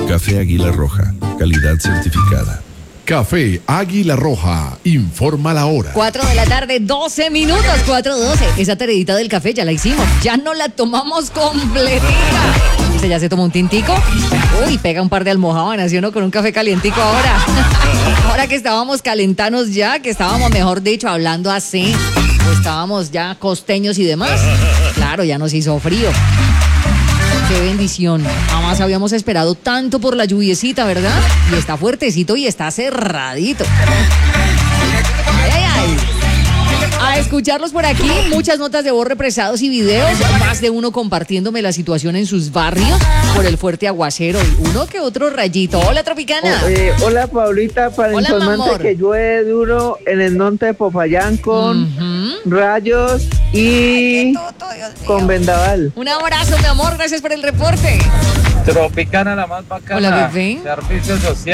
Café Águila Roja, calidad certificada. Café Águila Roja, informa la hora. 4 de la tarde, 12 minutos, 4:12. Esa tareita del café ya la hicimos, ya no la tomamos completita. ¿Usted ya se tomó un tintico? Uy, pega un par de almojábanas, ¿sí o no? Con un café calientico ahora. Ahora que estábamos calentanos ya, que estábamos, mejor dicho, hablando así, pues estábamos ya costeños y demás. Claro, ya nos hizo frío. Qué bendición. Jamás habíamos esperado tanto por la lluviecita, ¿verdad? Y está fuertecito y está cerradito. Ay, ay, ay. A escucharlos por aquí, muchas notas de voz represados y videos, más de uno compartiéndome la situación en sus barrios por el fuerte aguacero y uno que otro rayito. Hola, Tropicana. Hola, Paulita, para Hola, informarte que llueve duro en el norte de Popayán con rayos y con vendaval. Un abrazo, mi amor, gracias por el reporte. Tropicana, la más bacana. Hola, bebé. Servicio social.